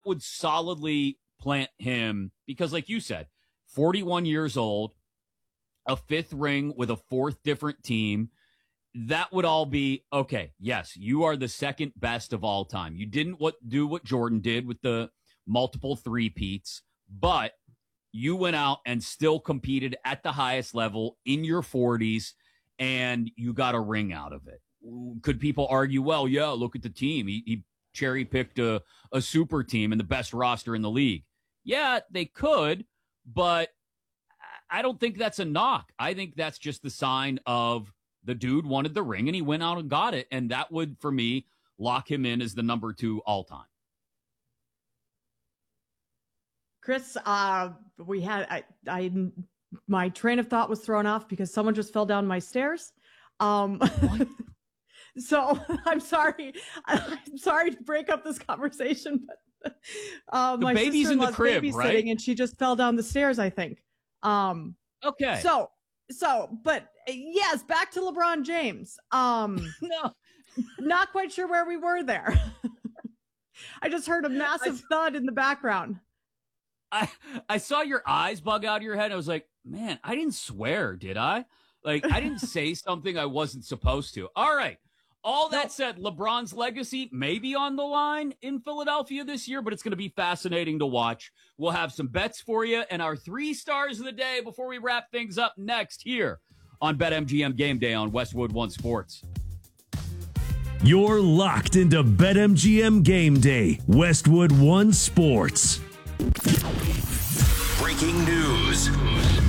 would solidly plant him because, like you said, 41 years old, a fifth ring with a fourth different team. That would all be okay. Yes, you are the second best of all time. You didn't do what Jordan did with the multiple three-peats, but you went out and still competed at the highest level in your 40s, and you got a ring out of it. Could people argue, well, yeah, look at the team. He cherry-picked a super team and the best roster in the league. Yeah, they could, but I don't think that's a knock. I think that's just the sign of the dude wanted the ring, and he went out and got it, and that would, for me, lock him in as the number 2 all-time. Chris, my train of thought was thrown off because someone just fell down my stairs. So I'm sorry. I'm sorry to break up this conversation, but my baby's in the crib, right? And she just fell down the stairs, I think. Okay. But yes, back to LeBron James. No, not quite sure where we were there. I just heard a massive thud in the background. I saw your eyes bug out of your head. I was like, man, I didn't swear, did I? Like, I didn't say something I wasn't supposed to. All right. All that said, LeBron's legacy may be on the line in Philadelphia this year, but it's going to be fascinating to watch. We'll have some bets for you and our 3 stars of the day before we wrap things up next here on BetMGM Game Day on Westwood One Sports. You're locked into BetMGM Game Day, Westwood One Sports. Breaking news.